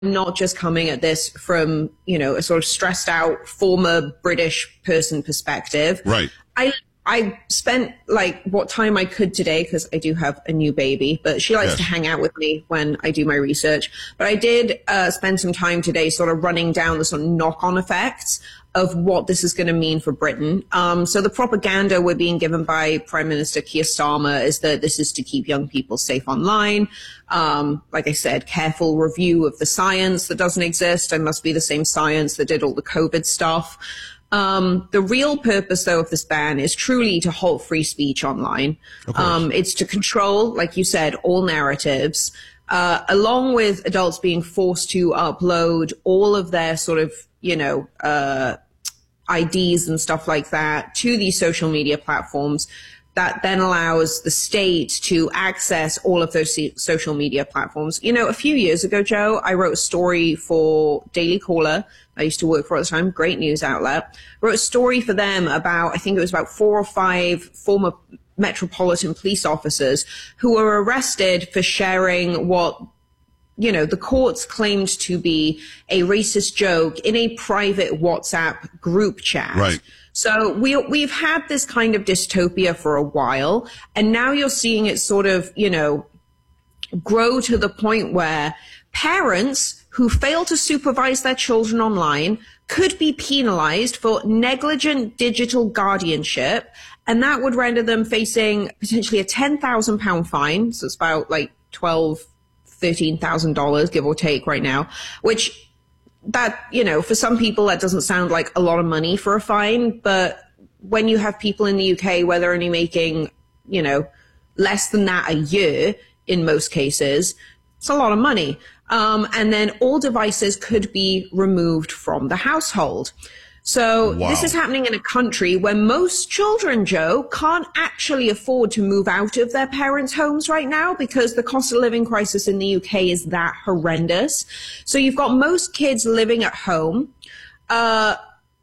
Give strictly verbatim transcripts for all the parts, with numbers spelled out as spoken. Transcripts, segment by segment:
not just coming at this from, you know, a sort of stressed out former British person perspective. Right. I I spent like what time I could today, because I do have a new baby, but she likes Yes. to hang out with me when I do my research. But I did uh, spend some time today sort of running down the sort of knock-on effects of what this is going to mean for Britain. Um, so the propaganda we're being given by Prime Minister Keir Starmer is that this is to keep young people safe online. Um, like I said, careful review of the science that doesn't exist. It must be the same science that did all the COVID stuff. Um, the real purpose, though, of this ban is truly to halt free speech online. Um, it's to control, like you said, all narratives, uh, along with adults being forced to upload all of their sort of, you know, uh, I Ds and stuff like that to these social media platforms. That then allows the state to access all of those social media platforms. You know, a few years ago, Joe, I wrote a story for Daily Caller. I used to work for at the time, great news outlet. Wrote a story for them about, I think it was about four or five former Metropolitan police officers who were arrested for sharing what, you know, the courts claimed to be a racist joke in a private WhatsApp group chat. Right. So we, we've had this kind of dystopia for a while, and now you're seeing it sort of, you know, grow to the point where parents who fail to supervise their children online could be penalized for negligent digital guardianship, and that would render them facing potentially a ten thousand pound fine. So it's about like twelve, thirteen thousand dollars, give or take right now, which that, you know, for some people that doesn't sound like a lot of money for a fine, but when you have people in the U K where they're only making, you know, less than that a year in most cases, it's a lot of money. Um, and then all devices could be removed from the household. So wow. This is happening in a country where most children, Joe, can't actually afford to move out of their parents' homes right now because the cost of living crisis in the U K is that horrendous. So you've got most kids living at home. Uh,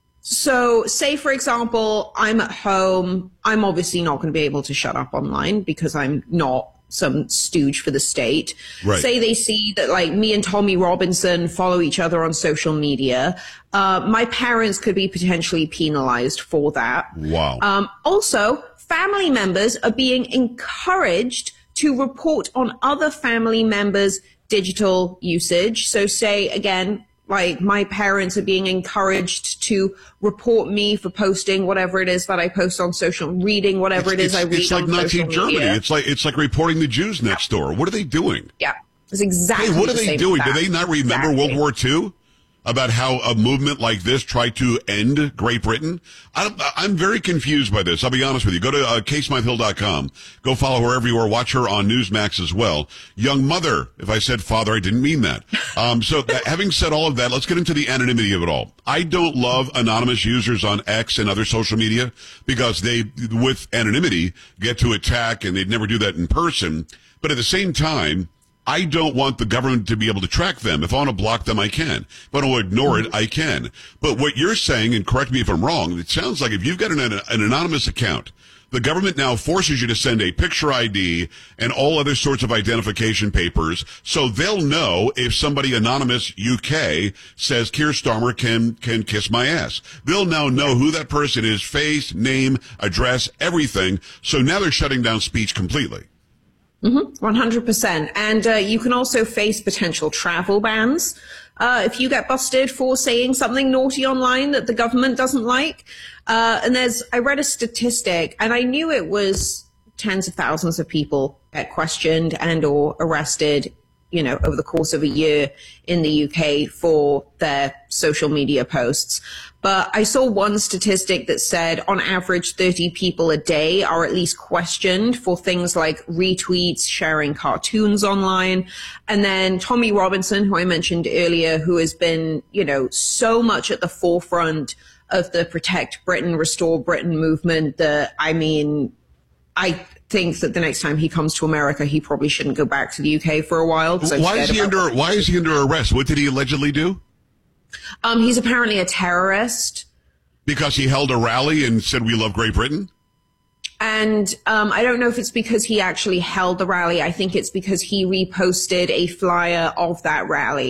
so say, for example, I'm at home. I'm obviously not going to be able to shut up online because I'm not some stooge for the state. Right. Say they see that like me and Tommy Robinson follow each other on social media. Uh, my parents could be potentially penalized for that. Wow. Um, also, family members are being encouraged to report on other family members' digital usage. So say again, like my parents are being encouraged to report me for posting whatever it is that I post on social, reading whatever it's, it is it's, I read it's like on Nazi social Germany. media. It's like it's like reporting the Jews next door. What are they doing? Yeah, it's exactly. Hey, what are the they same doing? as Do that. they not remember Exactly. World War Two? About how a movement like this tried to end Great Britain? I'm, I'm very confused by this. I'll be honest with you. Go to uh, kay smythe hill dot com. Go follow her everywhere. Watch her on Newsmax as well. Young mother. If I said father, I didn't mean that. Um, so that, having said all of that, let's get into the anonymity of it all. I don't love anonymous users on X and other social media because they, with anonymity, get to attack, and they'd never do that in person. But at the same time, I don't want the government to be able to track them. If I want to block them, I can. If I want to ignore it, I can. But what you're saying, and correct me if I'm wrong, it sounds like if you've got an, an anonymous account, the government now forces you to send a picture I D and all other sorts of identification papers, so they'll know if somebody anonymous U K says Keir Starmer can can kiss my ass. They'll now know who that person is, face, name, address, everything. So now they're shutting down speech completely. Mm-hmm, one hundred percent. And uh, you can also face potential travel bans uh, if you get busted for saying something naughty online that the government doesn't like. Uh, and there's, I read a statistic, and I knew it was tens of thousands of people get questioned and or arrested, you know, over the course of a year in the U K for their social media posts. But I saw one statistic that said on average thirty people a day are at least questioned for things like retweets, sharing cartoons online. And then Tommy Robinson, who I mentioned earlier, who has been, you know, so much at the forefront of the Protect Britain, Restore Britain movement that, I mean, I think that the next time he comes to America, he probably shouldn't go back to the U K for a while. Why is he under, why is he under arrest? What did he allegedly do? Um, he's apparently a terrorist. Because he held a rally and said, "We love Great Britain"? And um, I don't know if it's because he actually held the rally. I think it's because he reposted a flyer of that rally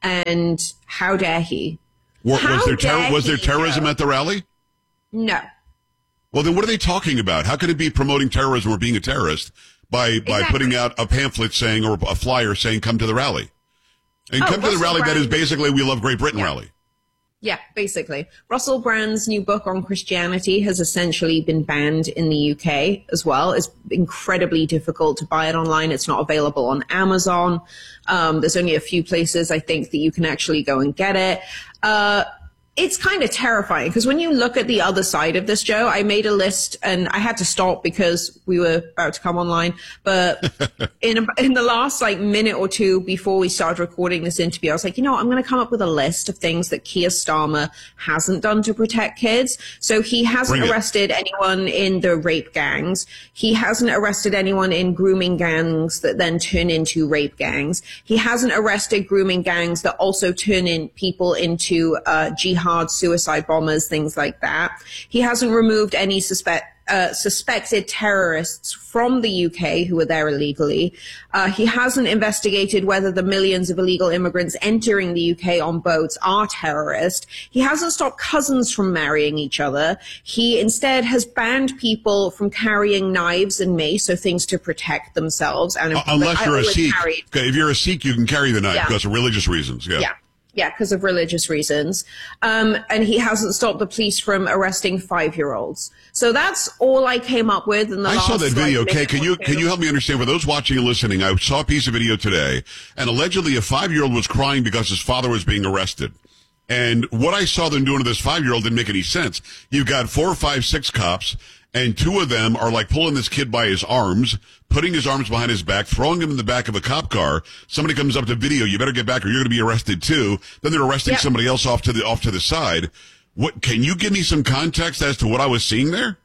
And how dare he? What, how was there ter- was there he, terrorism Joe? at the rally? No. Well, then what are they talking about? How can it be promoting terrorism or being a terrorist by, by Exactly. putting out a pamphlet saying, or a flyer saying, come to the rally? And Oh, come to the Russell rally that is Brand- basically We Love Great Britain Yeah. rally. Yeah, basically. Russell Brand's new book on Christianity has essentially been banned in the U K as well. It's incredibly difficult to buy it online. It's not available on Amazon. Um, there's only a few places, I think, that you can actually go and get it. Uh, it's kind of terrifying because when you look at the other side of this, Joe, I made a list and I had to stop because we were about to come online. But in a, in the last like minute or two before we started recording this interview, I was like, you know what? I'm going to come up with a list of things that Keir Starmer hasn't done to protect kids. So he hasn't Bring it. arrested anyone in the rape gangs. He hasn't arrested anyone in grooming gangs that then turn into rape gangs. He hasn't arrested grooming gangs that also turn in people into uh, jihad suicide bombers, things like that. He hasn't removed any suspect uh, suspected terrorists from the U K who were there illegally. Uh, he hasn't investigated whether the millions of illegal immigrants entering the U K on boats are terrorists. He hasn't stopped cousins from marrying each other. He instead has banned people from carrying knives and mace, so things to protect themselves. And Uh, unless I you're a always Sikh. carried- Okay, if you're a Sikh, you can carry the knife Yeah. because of religious reasons. Yeah. Yeah. Yeah, because of religious reasons. Um, and he hasn't stopped the police from arresting five-year-olds. So that's all I came up with in the I last, saw that video. like, Okay, minute can or you two. can you help me understand? For those watching and listening, I saw a piece of video today, and allegedly a five-year-old was crying because his father was being arrested. And what I saw them doing to this five-year-old didn't make any sense. You've got four or five, six cops, and two of them are like pulling this kid by his arms, putting his arms behind his back, throwing him in the back of a cop car. Somebody comes up to video, you better get back or you're going to be arrested too. Then they're arresting Yep. somebody else off to the off to the side. What can you give me some context as to what I was seeing there?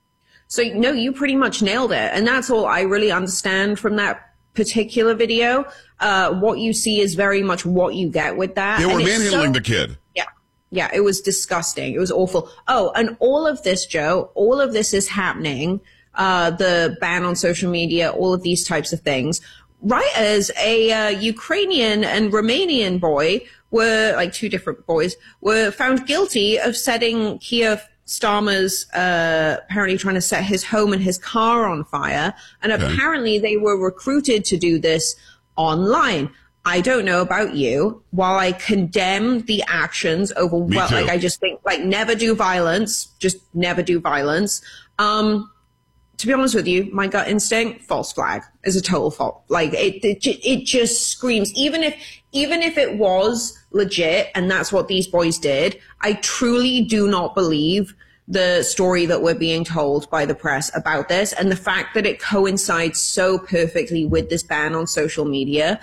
So, no, you pretty much nailed it. And that's all I really understand from that particular video. Uh, what you see is very much what you get with that. They were And it's manhandling so- the kid. Yeah. Yeah, it was disgusting. It was awful. Oh, and all of this, Joe, all of this is happening. Uh, the ban on social media, all of these types of things. Right as a uh, Ukrainian and Romanian boy were, like two different boys, were found guilty of setting Keir Starmer's, uh, apparently trying to set his home and his car on fire. And Okay. apparently they were recruited to do this online. I don't know about you. While I condemn the actions over, Me well, too. like I just think, like, never do violence, just never do violence. Um, to be honest with you, my gut instinct, false flag is a total fault. Like it, it, ju- it just screams. Even if, even if it was legit and that's what these boys did, I truly do not believe the story that we're being told by the press about this, and the fact that it coincides so perfectly with this ban on social media.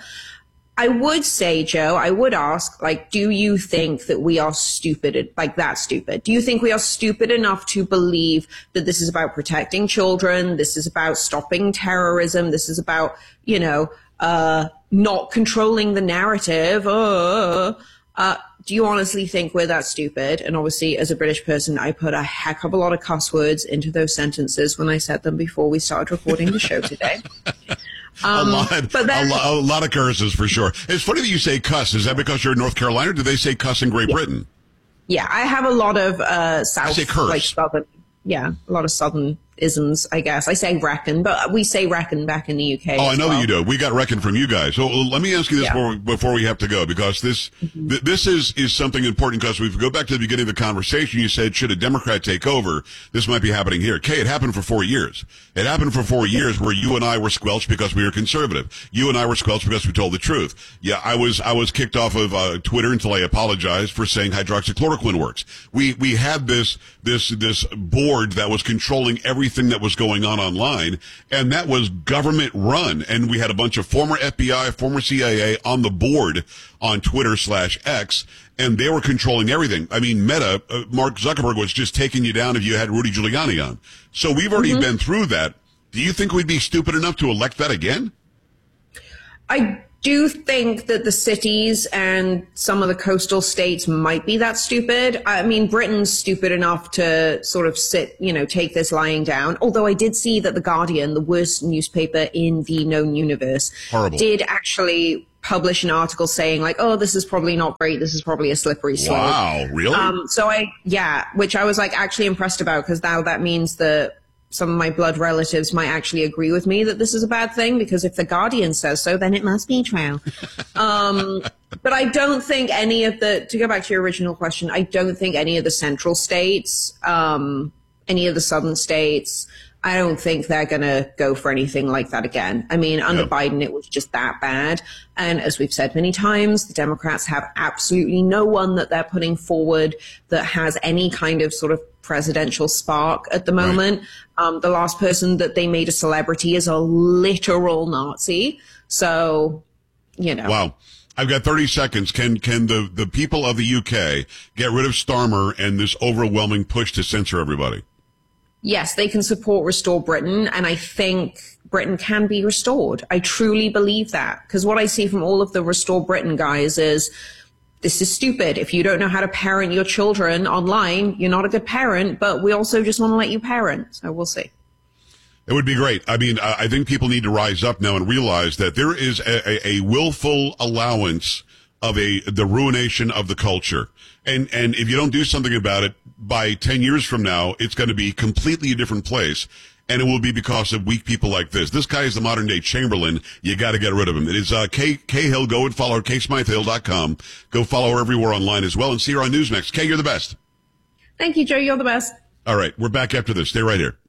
I would say, Joe, I would ask, like, do you think that we are stupid, like that stupid? Do you think we are stupid enough to believe that this is about protecting children? This is about stopping terrorism. This is about, you know, uh, not controlling the narrative. Uh, uh, do you honestly think we're that stupid? And obviously, as a British person, I put a heck of a lot of cuss words into those sentences when I said them before we started recording the show today. Um, a lot, but then, a, lo- a lot of curses for sure. It's funny that you say cuss. Is that because you're in North Carolina, or do they say cuss in Great Britain? yeah, I have a lot of uh, South, say curse. like Southern, yeah, a lot of Southern isms, I guess. I say reckon, but we say reckon back in the U K. Oh, I as know well. that you do. We got reckon from you guys. So uh, let me ask you this Yeah. before, we, before we have to go, because this Mm-hmm. th- this is is something important. Because if we go back to the beginning of the conversation, you said, should a Democrat take over, this might be happening here. Kay, it happened for four years. It happened for four years where you and I were squelched because we were conservative. You and I were squelched because we told the truth. Yeah, I was I was kicked off of uh, Twitter until I apologized for saying hydroxychloroquine works. We we had this this this board that was controlling everything that was going on online, and that was government run. And we had a bunch of former F B I, former C I A on the board on Twitter slash X, and they were controlling everything. I mean, Meta, uh, Mark Zuckerberg was just taking you down if you had Rudy Giuliani on. So we've already Mm-hmm. been through that. Do you think we'd be stupid enough to elect that again? I do think that the cities and some of the coastal states might be that stupid. I mean, Britain's stupid enough to sort of sit, you know, take this lying down. Although I did see that The Guardian, the worst newspaper in the known universe, Horrible. did actually publish an article saying like, oh, this is probably not great. This is probably a slippery slope. Wow, really? Um, so I, yeah, which I was like actually impressed about, because now that means that some of my blood relatives might actually agree with me that this is a bad thing, because if the Guardian says so, then it must be true. um, but I don't think any of the, to go back to your original question, I don't think any of the central states, um, any of the southern states, I don't think they're going to go for anything like that again. I mean, under yep. Biden, it was just that bad. And as we've said many times, the Democrats have absolutely no one that they're putting forward that has any kind of sort of presidential spark at the moment. Right. Um, the last person that they made a celebrity is a literal Nazi. So, you know. Wow. I've got thirty seconds. Can can the, the people of the U K get rid of Starmer and this overwhelming push to censor everybody? Yes, they can support Restore Britain, and I think Britain can be restored. I truly believe that, because what I see from all of the Restore Britain guys is, this is stupid. If you don't know how to parent your children online, you're not a good parent, but we also just want to let you parent. So we'll see. It would be great. I mean, I think people need to rise up now and realize that there is a, a, a willful allowance of a the ruination of the culture. And and if you don't do something about it, by ten years from now, it's going to be completely a different place. And it will be because of weak people like this. This guy is the modern day Chamberlain. You got to get rid of him. It is uh, Kay, Kay Hill. Go and follow her, kay smythe hill dot com. Go follow her everywhere online as well, and see her on Newsmax. Kay, you're the best. Thank you, Joe. You're the best. All right. We're back after this. Stay right here.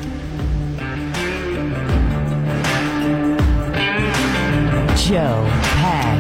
Joe